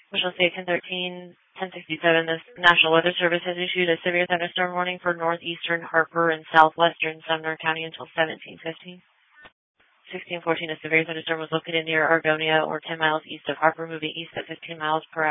Officials say 10:13, 10:67. The National Weather Service has issued a severe thunderstorm warning for northeastern Harper and southwestern Sumner County until 17:15. 16:14. A severe thunderstorm was located near Argonia, or 10 miles east of Harper, moving east at 15 miles per hour.